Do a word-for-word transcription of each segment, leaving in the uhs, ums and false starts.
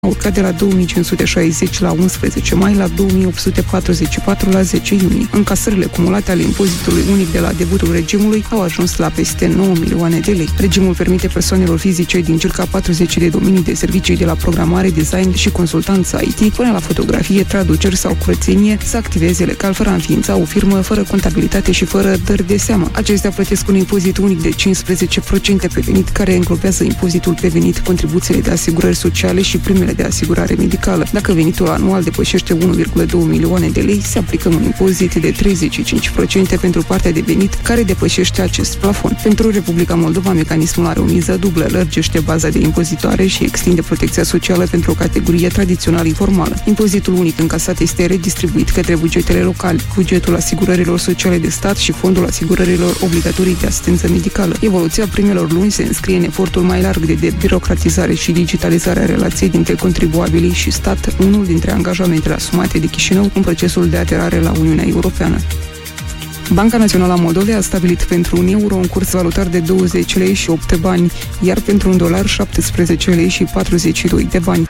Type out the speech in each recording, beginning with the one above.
a urcat de la două mii cinci sute șaizeci la unsprezece mai la două mii opt sute patruzeci și patru la zece iunie. Încasările cumulate ale impozitului unic de la debutul regimului au ajuns la peste nouă milioane de lei. Regimul permite persoanelor fizice din circa patruzeci de domenii de servicii de la programare, design și consultanță I T până la fotografie, traduceri sau curățenie să activeze legal fără a înființa o firmă, fără contabilitate și fără dări de seamă. Acestea plătesc un impozit unic de cincisprezece la sută pe venit, care englobează impozitul pe venit, contribuțiile de asigurări sociale și primele de asigurare medicală. Dacă venitul anual depășește unu virgulă doi milioane de lei, se aplică un impozit de treizeci și cinci la sută pentru partea de venit care depășește acest plafon. Pentru Republica Moldova, mecanismul are o miză dublă, lărgește baza de impozitare și extinde protecția socială pentru o categorie tradițional informală. Impozitul unic încasat este redistribuit către bugetele locale, bugetul asigurărilor sociale de stat și fondul asigurărilor obligatorii de asistență medicală. Evoluția primelor luni se înscrie în efortul mai larg de debirocratizare și digitalizare a relației dintre contribuabilii și stat, unul dintre angajamentele asumate de Chișinău în procesul de aderare la Uniunea Europeană. Banca Națională a Moldovei a stabilit pentru un euro un curs valutar de douăzeci lei și opt bani, iar pentru un dolar șaptesprezece lei și patruzeci și doi de bani.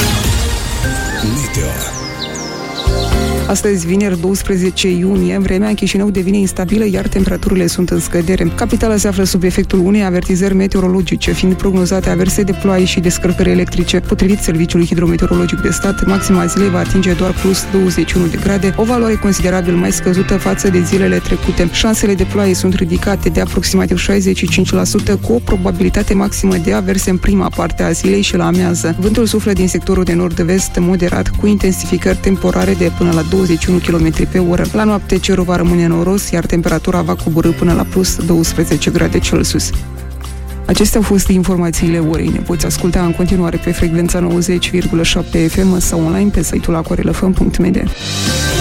Meteo. Astăzi, vineri, douăsprezece iunie, vremea în Chișinău devine instabilă, iar temperaturile sunt în scădere. Capitala se află sub efectul unei avertizări meteorologice, fiind prognozate averse de ploaie și descărcări electrice. Potrivit Serviciului Hidrometeorologic de Stat, maxima zilei va atinge doar plus douăzeci și unu de grade, o valoare considerabil mai scăzută față de zilele trecute. Șansele de ploaie sunt ridicate de aproximativ șaizeci și cinci la sută, cu o probabilitate maximă de averse în prima parte a zilei și la amiază. Vântul suflă din sectorul de nord-vest moderat, cu intensificări temporare de până la douăzeci și unu kilometri pe oră. La noapte cerul va rămâne noros, iar temperatura va coborî până la plus douăsprezece grade Celsius. Acestea au fost informațiile orei. Ne poți asculta în continuare pe frecvența nouăzeci virgulă șapte F M sau online pe site-ul acorelfm punct m d.